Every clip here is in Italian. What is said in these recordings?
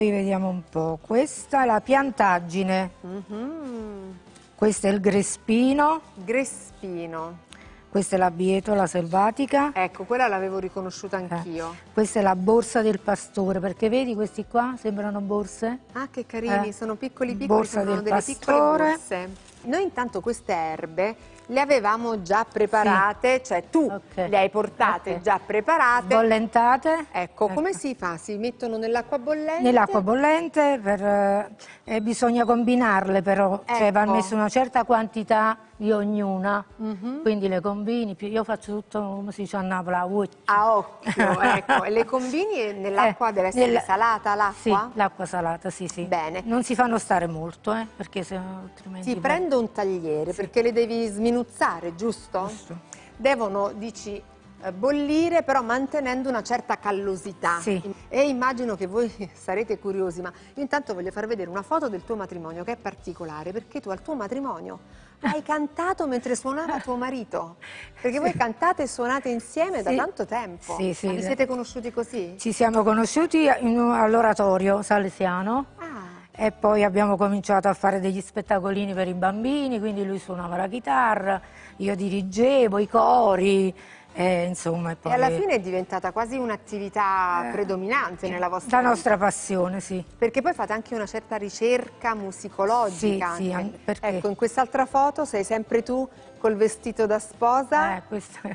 Vediamo un po', questa è la piantaggine, questo è il grespino, questa è la bietola selvatica. Ecco, quella l'avevo riconosciuta anch'io. Questa è la borsa del pastore, perché vedi questi qua sembrano borse? Ah, che carini, sono piccoli piccoli, Borsa sembrano del delle piccole pastore. borse. Noi intanto queste erbe le avevamo già preparate, cioè tu le hai portate già preparate. Bollentate. Ecco, come si fa? Si mettono nell'acqua bollente? Nell'acqua bollente, bisogna combinarle però, cioè va messa una certa quantità di ognuna, quindi le combini, io faccio tutto come si dice a Napoli, a occhio. A occhio, ecco, e le combini nell'acqua deve essere salata l'acqua? Sì, l'acqua salata, sì. Bene. Non si fanno stare molto, perché se no altrimenti... Ti prendo un tagliere, perché le devi sminuzzare, giusto? Giusto. Devono, dici, bollire però mantenendo una certa callosità. Sì. E immagino che voi sarete curiosi, ma io intanto voglio far vedere una foto del tuo matrimonio che è particolare, perché tu al tuo matrimonio hai cantato mentre suonava tuo marito, perché voi cantate e suonate insieme da tanto tempo. Sì. Ma vi siete conosciuti così? Ci siamo conosciuti all'oratorio salesiano. E poi abbiamo cominciato a fare degli spettacolini per i bambini, quindi lui suonava la chitarra, io dirigevo i cori, insomma. E alla fine è diventata quasi un'attività predominante nella vostra La vita. nostra passione, sì. Perché poi fate anche una certa ricerca musicologica. Sì, perché... Ecco, in quest'altra foto sei sempre tu col vestito da sposa. Questo è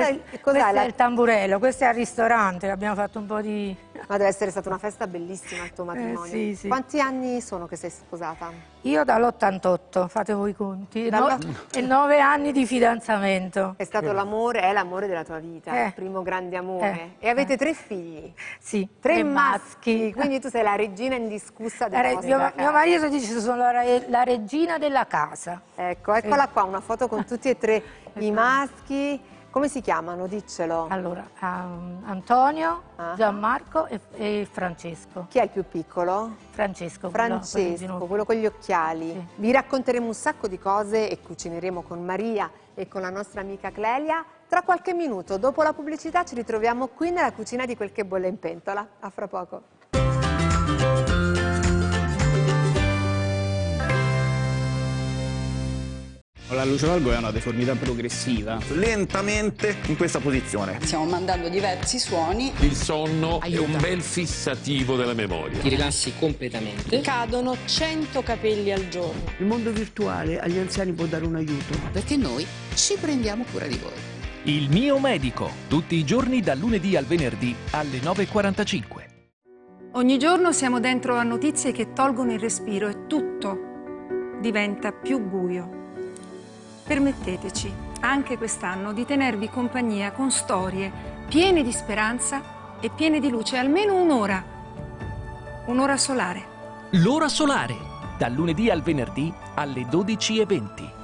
il tamburello, questo è al ristorante, abbiamo fatto un po' di... Ma deve essere stata una festa bellissima il tuo matrimonio. Sì. Quanti anni sono che sei sposata? Io dall'88, fate voi i conti, e 9 anni di fidanzamento. È stato l'amore, è l'amore della tua vita, il primo grande amore. E avete 3 figli? Sì, 3 maschi. Quindi tu sei la regina indiscussa della vostra casa. Mio marito dice che sono la regina della casa. Ecco, eccola qua, una foto con tutti e 3 i maschi. Come si chiamano? Diccelo. Allora, Antonio, Gianmarco e Francesco. Chi è il più piccolo? Francesco, quello con gli occhiali. Sì. Vi racconteremo un sacco di cose e cucineremo con Maria e con la nostra amica Clelia. Tra qualche minuto, dopo la pubblicità, ci ritroviamo qui nella cucina di Quel che bolle in pentola. A fra poco. La luce valgo è una deformità progressiva. Lentamente in questa posizione. Stiamo mandando diversi suoni. Il sonno è un bel fissativo della memoria. Ti rilassi completamente. Cadono 100 capelli al giorno. Il mondo virtuale agli anziani può dare un aiuto. Perché noi ci prendiamo cura di voi. Il mio medico, tutti i giorni dal lunedì al venerdì alle 9:45. Ogni giorno siamo dentro a notizie che tolgono il respiro e tutto diventa più buio. Permetteteci, anche quest'anno, di tenervi compagnia con storie piene di speranza e piene di luce, almeno un'ora. Un'ora solare. L'ora solare, dal lunedì al venerdì alle 12:20.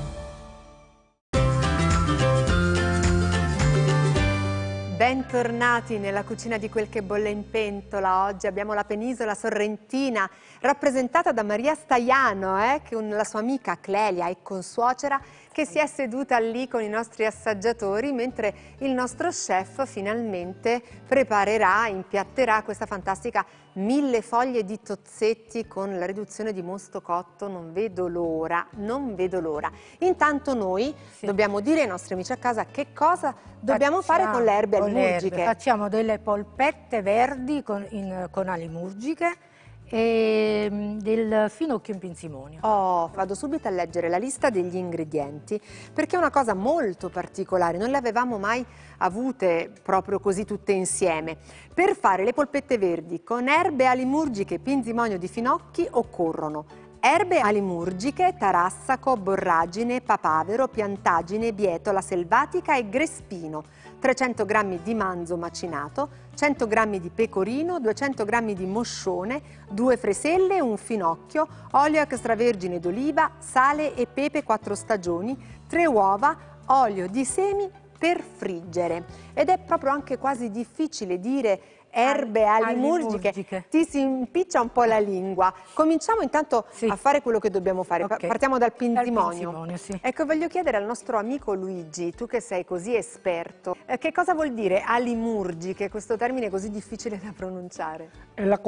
Bentornati nella cucina di Quel che bolle in pentola. Oggi abbiamo la penisola sorrentina rappresentata da Maria Staiano, che la sua amica Clelia e consuocera, che si è seduta lì con i nostri assaggiatori mentre il nostro chef finalmente preparerà, impiatterà questa fantastica 1000 foglie di tozzetti con la riduzione di mosto cotto. Non vedo l'ora, non vedo l'ora. Intanto noi dobbiamo dire ai nostri amici a casa che cosa dobbiamo fare con le erbe alimurgiche. Facciamo delle polpette verdi con alimurgiche e del finocchio in pinzimonio. Vado subito a leggere la lista degli ingredienti perché è una cosa molto particolare, non le avevamo mai avute proprio così tutte insieme. Per fare le polpette verdi con erbe alimurgiche e pinzimonio di finocchi occorrono erbe alimurgiche, tarassaco, borragine, papavero, piantagine, bietola selvatica e grespino, 300 g di manzo macinato, 100 g di pecorino, 200 g di moscione, 2 freselle, un finocchio, olio extravergine d'oliva, sale e pepe 4 stagioni, 3 uova, olio di semi per friggere. Ed è proprio anche quasi difficile dire erbe alimurgiche, ti si impiccia un po' la lingua. Cominciamo intanto a fare quello che dobbiamo fare. Partiamo dal pinzimonio. Ecco, voglio chiedere al nostro amico Luigi, tu che sei così esperto, che cosa vuol dire alimurgiche, questo termine così difficile da pronunciare? È la